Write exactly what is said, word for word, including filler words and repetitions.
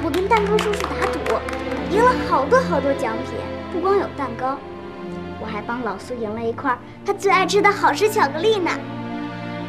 我跟蛋糕叔叔打赌，赢了好多好多奖品，不光有蛋糕，我还帮老苏赢了一块他最爱吃的好吃巧克力呢。